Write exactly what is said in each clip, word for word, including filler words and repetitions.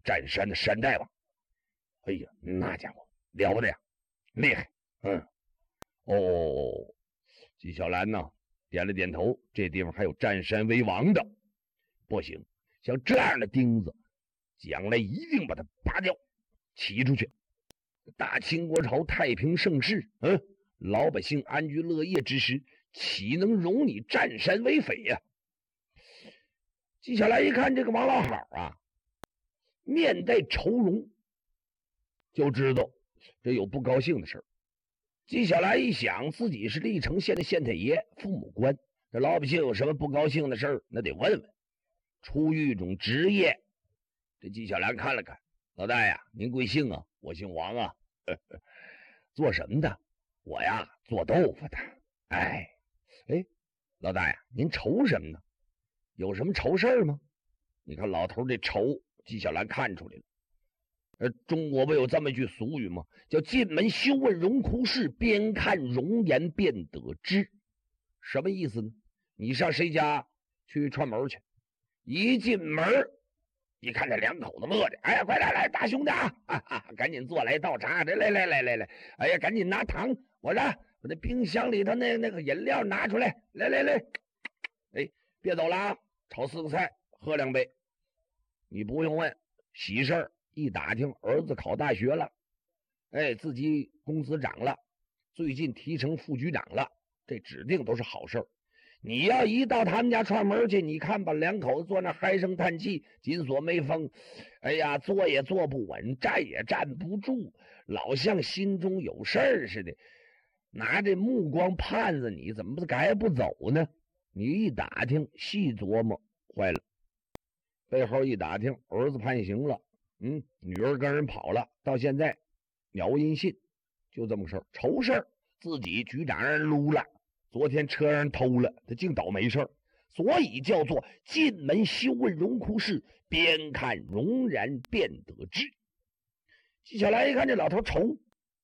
占山的山大王。哎呀，那家伙了不得呀，厉害。嗯，哦，纪晓岚呢点了点头，这地方还有占山为王的，不行，像这样的钉子将来一定把它拔掉，起出去。大清国朝太平盛世，嗯，老百姓安居乐业之时，岂能容你占山为匪呀、啊？纪晓岚一看这个王老好啊，面带愁容，就知道这有不高兴的事儿。纪晓岚一想，自己是历城县的县太爷，父母官，这老百姓有什么不高兴的事儿，那得问问。出于一种职业，这纪晓岚看了看，老大爷，您贵姓啊？我姓王啊。呵呵，做什么的？我呀，做豆腐的。哎，哎，老大爷，您愁什么呢？有什么愁事儿吗？你看老头这愁，纪晓岚看出来了。呃，中国不有这么一句俗语吗？叫进门休问荣枯事，边看容颜便得知。什么意思呢？你上谁家去串门去，一进门一看这两口子乐的，哎呀，快来来，大兄弟啊，啊啊赶紧坐来倒茶，这来来来来来，哎呀，赶紧拿糖，我这我这冰箱里头那那个饮料拿出来，来来来，哎，别走了啊，炒四个菜，喝两杯。你不用问喜事儿，一打听儿子考大学了，哎，自己工资涨了，最近提成副局长了，这指定都是好事儿。你要一到他们家串门去，你看吧，两口子坐那唉声叹气，紧锁眉峰，哎呀，坐也坐不稳，站也站不住，老像心中有事儿似的，拿这目光盼着你，怎么还不走呢？你一打听，细琢磨，坏了，背后一打听，儿子判刑了，嗯，女儿跟人跑了，到现在杳无音信，就这么个事儿，愁事儿，自己局长让人撸了。昨天车让人偷了，他净倒霉事儿，所以叫做进门休问荣枯事，边看容然便得知。纪晓岚一看这老头愁，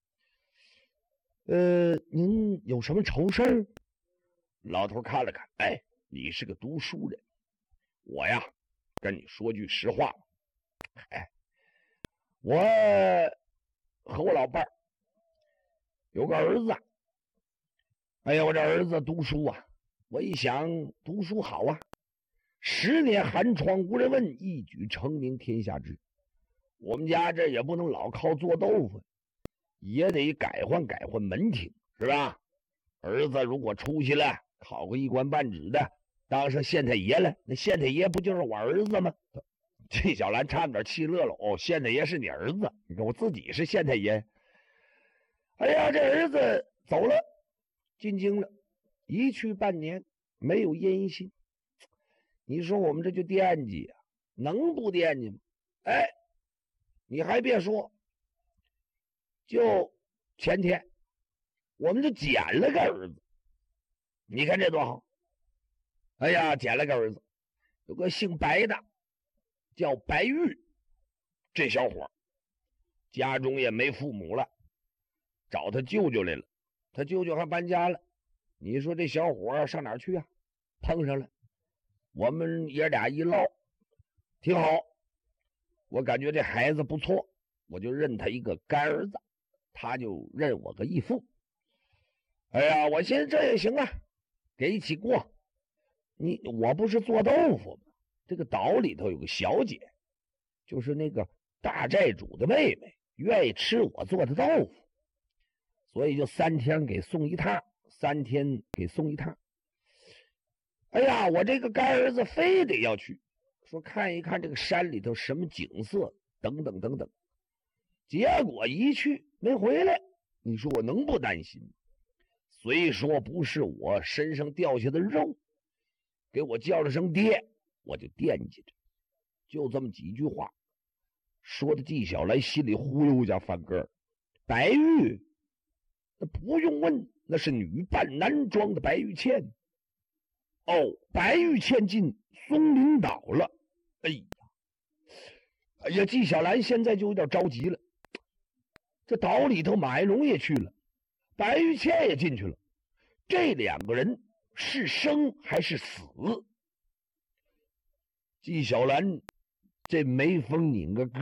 呃，您有什么愁事儿？老头看了看，哎，你是个读书人，我呀，跟你说句实话，哎，我和我老伴儿有个儿子。哎呀，我这儿子读书啊，我一想读书好啊，十年寒窗无人问，一举成名天下知。我们家这也不能老靠做豆腐，也得改换改换门庭，是吧？儿子如果出息了，考个一官半职的，当上县太爷了，那县太爷不就是我儿子吗？纪晓岚差点气乐了。哦，县太爷是你儿子，你看我自己是县太爷。哎呀，这儿子走了。进京了，一去半年，没有音信。你说我们这就惦记呀、啊，能不惦记吗？哎，你还别说，就前天，我们就捡了个儿子。你看这多好！哎呀，捡了个儿子，有个姓白的，叫白玉。这小伙家中也没父母了，找他舅舅来了。他舅舅还搬家了，你说这小伙上哪儿去啊？碰上了，我们爷俩一唠，挺好，我感觉这孩子不错，我就认他一个干儿子，他就认我个义父。哎呀，我寻思这也行啊，给一起过。你我不是做豆腐吗？这个岛里头有个小姐，就是那个大寨主的妹妹，愿意吃我做的豆腐。所以就三天给送一趟，三天给送一趟。哎呀，我这个干儿子非得要去，说看一看这个山里头什么景色，等等等等。结果一去没回来，你说我能不担心吗？虽说不是我身上掉下的肉，给我叫了声爹，我就惦记着。就这么几句话，说的纪晓岚心里忽悠加翻个儿。白玉那不用问，那是女扮男装的白玉倩。哦，白玉倩进松林岛了。哎呀，哎呀，纪晓岚现在就有点着急了。这岛里头马爱龙也去了，白玉倩也进去了，这两个人是生还是死？纪晓岚这眉峰拧个